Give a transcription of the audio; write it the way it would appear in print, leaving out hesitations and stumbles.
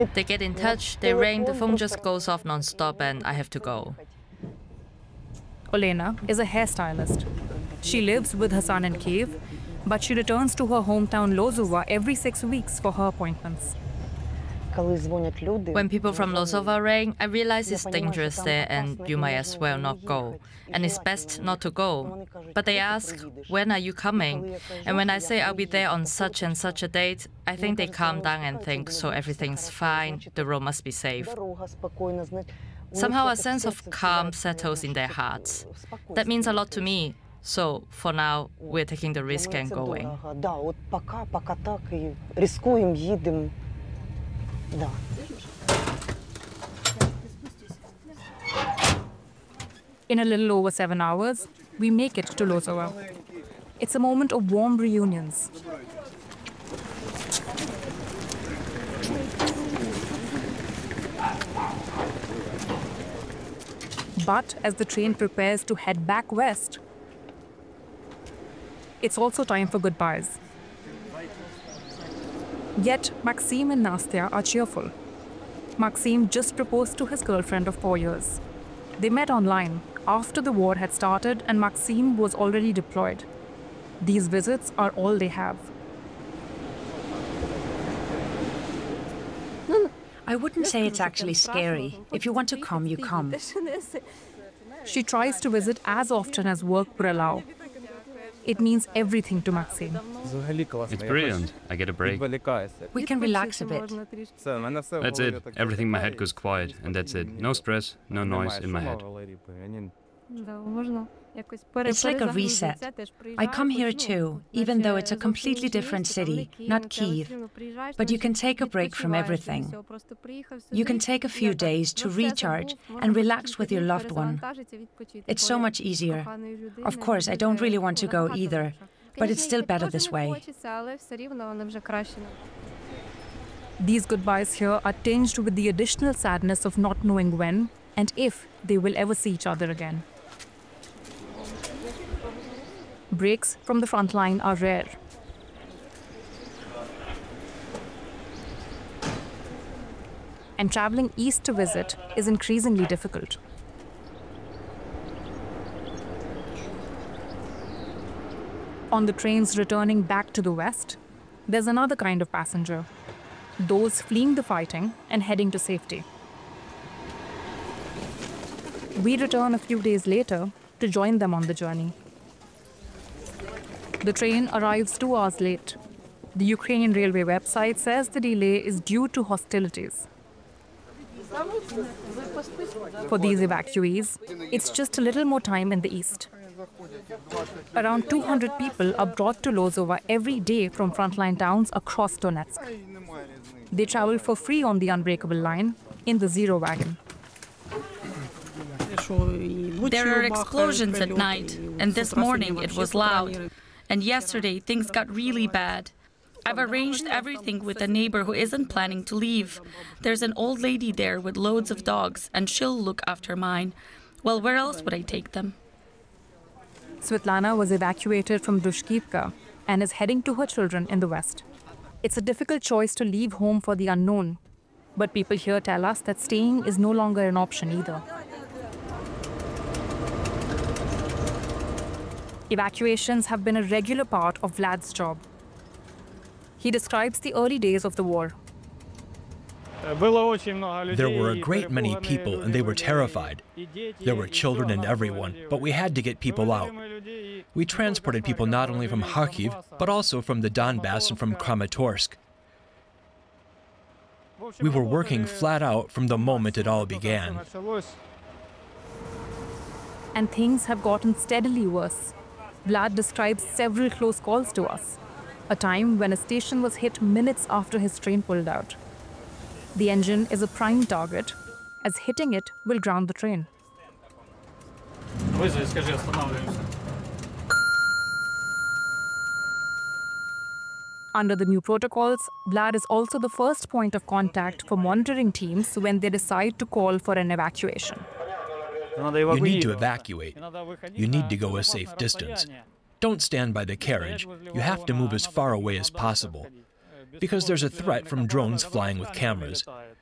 They get in touch, they ring, the phone just goes off non-stop and I have to go. Olena is a hairstylist. She lives with her son in Kyiv, but she returns to her hometown Lozova every 6 weeks for her appointments. When people from Lozova ring, I realize it's dangerous there and you might as well not go. And it's best not to go. But they ask, when are you coming? And when I say I'll be there on such and such a date, I think they calm down and think, so everything's fine, the road must be safe. Somehow a sense of calm settles in their hearts. That means a lot to me. So, for now, we're taking the risk and going. In a little over 7 hours, we make it to Lozova. It's a moment of warm reunions. But as the train prepares to head back west, it's also time for goodbyes. Yet, Maxim and Nastya are cheerful. Maxim just proposed to his girlfriend of 4 years. They met online after the war had started and Maxim was already deployed. These visits are all they have. I wouldn't say it's actually scary. If you want to come, you come. She tries to visit as often as work would allow. It means everything to Maxim. It's brilliant. I get a break. We can relax a bit. That's it. Everything in my head goes quiet, and that's it. No stress, no noise in my head. It's like a reset. I come here too, even though it's a completely different city, not Kyiv. But you can take a break from everything. You can take a few days to recharge and relax with your loved one. It's so much easier. Of course, I don't really want to go either, but it's still better this way. These goodbyes here are tinged with the additional sadness of not knowing when and if they will ever see each other again. Breaks from the front line are rare. And traveling east to visit is increasingly difficult. On the trains returning back to the west, there's another kind of passenger, those fleeing the fighting and heading to safety. We return a few days later to join them on the journey. The train arrives 2 hours late. The Ukrainian railway website says the delay is due to hostilities. For these evacuees, it's just a little more time in the east. Around 200 people are brought to Lozova every day from frontline towns across Donetsk. They travel for free on the Unbreakable line in the Zero wagon. There are explosions at night, and this morning it was loud. And yesterday things got really bad. I've arranged everything with a neighbor who isn't planning to leave. There's an old lady there with loads of dogs, and she'll look after mine. Well, where else would I take them? Svetlana was evacuated from Drushkivka and is heading to her children in the west. It's a difficult choice to leave home for the unknown, but people here tell us that staying is no longer an option either. Evacuations have been a regular part of Vlad's job. He describes the early days of the war. There were a great many people and they were terrified. There were children and everyone, but we had to get people out. We transported people not only from Kharkiv, but also from the Donbass and from Kramatorsk. We were working flat out from the moment it all began. And things have gotten steadily worse. Vlad describes several close calls to us, a time when a station was hit minutes after his train pulled out. The engine is a prime target, as hitting it will ground the train. Under the new protocols, Vlad is also the first point of contact for monitoring teams when they decide to call for an evacuation. You need to evacuate. You need to go a safe distance. Don't stand by the carriage. You have to move as far away as possible. because there's a threat from drones flying with cameras.